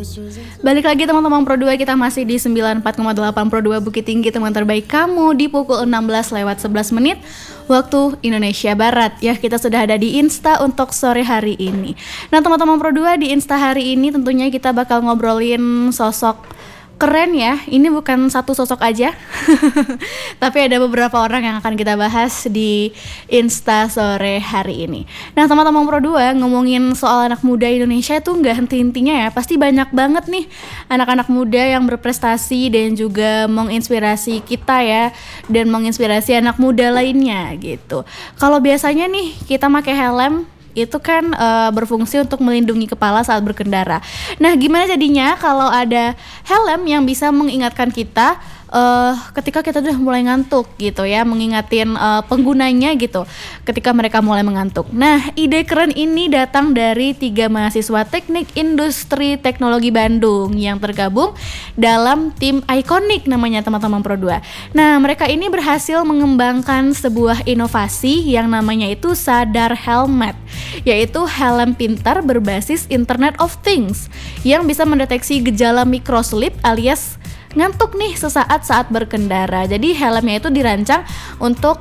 Balik lagi teman-teman Pro 2, kita masih di 94,8 Pro 2 Bukit Tinggi, teman terbaik kamu di pukul 16:11 waktu Indonesia Barat. Ya, kita sudah ada di Insta untuk sore hari ini. Nah teman-teman Pro 2, di Insta hari ini tentunya kita bakal ngobrolin sosok keren ya. Ini bukan satu sosok aja tapi ada beberapa orang yang akan kita bahas di Insta sore hari ini. Nah teman-teman Pro 2, ngomongin soal anak muda Indonesia itu nggak henti-hentinya ya. Pasti banyak banget nih anak-anak muda yang berprestasi dan juga menginspirasi kita ya, dan menginspirasi anak muda lainnya gitu. Kalau biasanya nih kita pakai helm itu kan berfungsi untuk melindungi kepala saat berkendara. Nah, gimana jadinya kalau ada helm yang bisa mengingatkan kita ketika kita udah mulai ngantuk gitu ya, mengingatin penggunanya gitu ketika mereka mulai mengantuk. Nah, ide keren ini datang dari 3 mahasiswa Teknik Industri Teknologi Bandung yang tergabung dalam tim Iconic namanya teman-teman Pro 2. Nah, mereka ini berhasil mengembangkan sebuah inovasi yang namanya itu Sadar Helmet, yaitu helm pintar berbasis Internet of Things yang bisa mendeteksi gejala microsleep alias ngantuk nih sesaat saat berkendara. Jadi helmnya itu dirancang untuk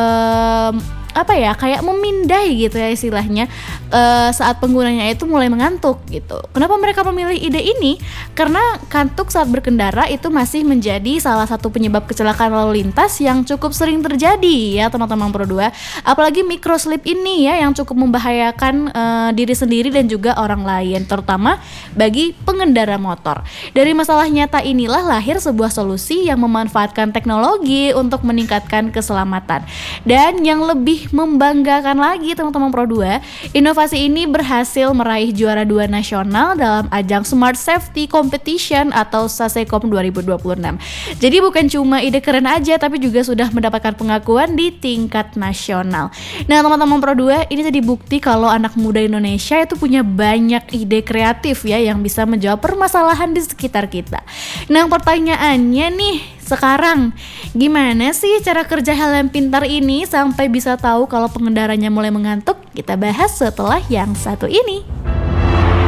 kayak memindai gitu ya istilahnya saat penggunanya itu mulai mengantuk gitu. Kenapa mereka memilih ide ini? Karena kantuk saat berkendara itu masih menjadi salah satu penyebab kecelakaan lalu lintas yang cukup sering terjadi ya teman-teman Pro 2. Apalagi microsleep ini ya yang cukup membahayakan diri sendiri dan juga orang lain, terutama bagi pengendara motor. Dari masalah nyata inilah lahir sebuah solusi yang memanfaatkan teknologi untuk meningkatkan keselamatan. Dan yang lebih membanggakan lagi teman-teman Pro 2, inovasi ini berhasil meraih juara 2 nasional dalam ajang Smart Safety Competition atau SASECOM 2026. Jadi bukan cuma ide keren aja, tapi juga sudah mendapatkan pengakuan di tingkat nasional. Nah teman-teman Pro 2, ini jadi bukti kalau anak muda Indonesia itu punya banyak ide kreatif ya yang bisa menjawab permasalahan di sekitar kita. Nah pertanyaannya nih sekarang, gimana sih cara kerja helm pintar ini sampai bisa tahu kalau pengendaranya mulai mengantuk? Kita bahas setelah yang satu ini.